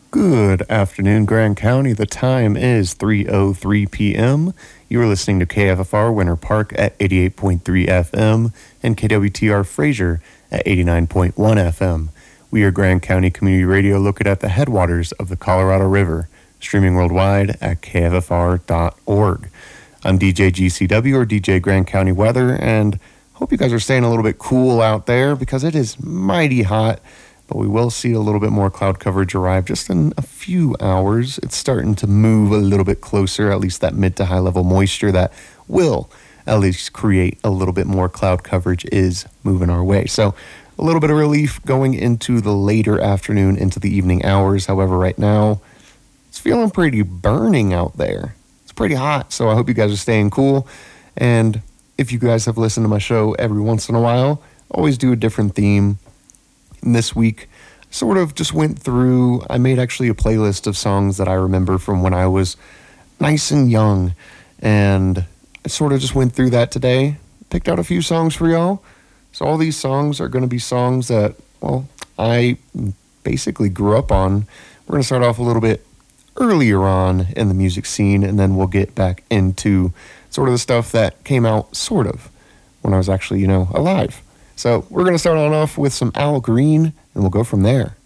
Good afternoon, Grand County. The time is 3:03 p.m. You are listening to KFFR Winter Park at 88.3 FM and KWTR Fraser at 89.1 FM. We are Grand County Community Radio located at the headwaters of the Colorado River, streaming worldwide at kffr.org. I'm DJ GCW, or DJ Grand County Weather, and hope you guys are staying a little bit cool out there because it is mighty hot. But we will see a little bit more cloud coverage arrive just in a few hours. It's starting to move a little bit closer, at least that mid to high level moisture that will at least create a little bit more cloud coverage is moving our way. So a little bit of relief going into the later afternoon, into the evening hours. However, right now, it's feeling pretty burning out there. It's pretty hot, so I hope you guys are staying cool. And if you guys have listened to my show every once in a while, I always do a different theme. And this week, sort of just went through, I made actually a playlist of songs that I remember from when I was nice and young. And I sort of just went through that today, picked out a few songs for y'all. So all these songs are going to be songs that, well, I basically grew up on. We're going to start off a little bit earlier on in the music scene, and then we'll get back into sort of the stuff that came out sort of when I was actually, alive. So we're going to start on off with some Al Green, and we'll go from there.